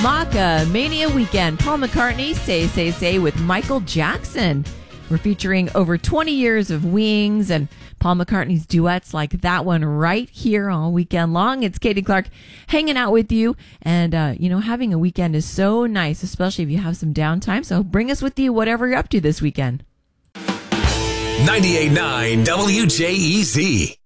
Maca Mania Weekend. Paul McCartney, Say with Michael Jackson. We're featuring over 20 years of Wings and Paul McCartney's duets like that one right here all weekend long. It's Katie Clark hanging out with you. And, having a weekend is so nice, especially if you have some downtime. So bring us with you, whatever you're up to this weekend. 98.9 WJEZ.